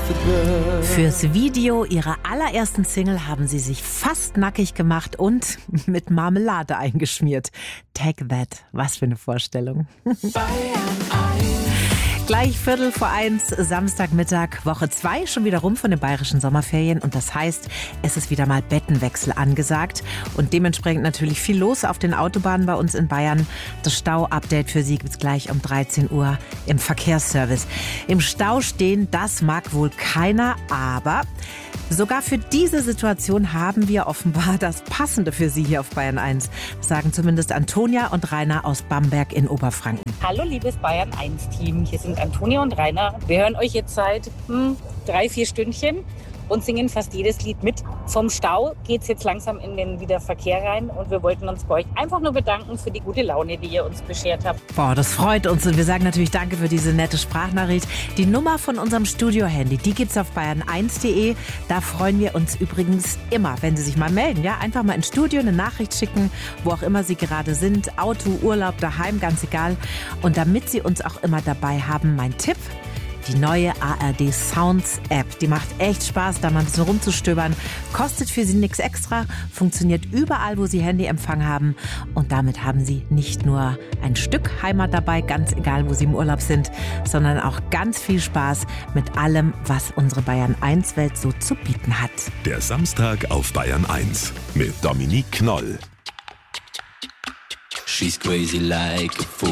Fürs Video ihrer allerersten Single haben sie sich fast nackig gemacht und mit Marmelade eingeschmiert. Take That, was für eine Vorstellung. Gleich 1:15, Samstagmittag, Woche 2, schon wieder rum von den bayerischen Sommerferien. Und das heißt, es ist wieder mal Bettenwechsel angesagt. Und dementsprechend natürlich viel los auf den Autobahnen bei uns in Bayern. Das Stau-Update für Sie gibt's gleich um 13 Uhr im Verkehrsservice. Im Stau stehen, das mag wohl keiner, aber sogar für diese Situation haben wir offenbar das Passende für Sie hier auf Bayern 1. Das sagen zumindest Antonia und Rainer aus Bamberg in Oberfranken. Hallo liebes Bayern 1 Team, hier sind Antonia und Rainer. Wir hören euch jetzt seit 3-4 Stündchen und singen fast jedes Lied mit. Vom Stau geht's jetzt langsam in den wieder Verkehr rein und wir wollten uns bei euch einfach nur bedanken für die gute Laune, die ihr uns beschert habt. Boah, das freut uns und wir sagen natürlich danke für diese nette Sprachnachricht. Die Nummer von unserem Studio-Handy, die gibt's auf bayern1.de. Da freuen wir uns übrigens immer, wenn Sie sich mal melden. Ja, einfach mal ins Studio eine Nachricht schicken, wo auch immer Sie gerade sind. Auto, Urlaub, daheim, ganz egal. Und damit Sie uns auch immer dabei haben, mein Tipp: die neue ARD Sounds App. Die macht echt Spaß, da mal ein bisschen rumzustöbern. Kostet für Sie nichts extra, funktioniert überall, wo Sie Handyempfang haben. Und damit haben Sie nicht nur ein Stück Heimat dabei, ganz egal, wo Sie im Urlaub sind, sondern auch ganz viel Spaß mit allem, was unsere Bayern 1 Welt so zu bieten hat. Der Samstag auf Bayern 1 mit Dominique Knoll. She's crazy like a fool.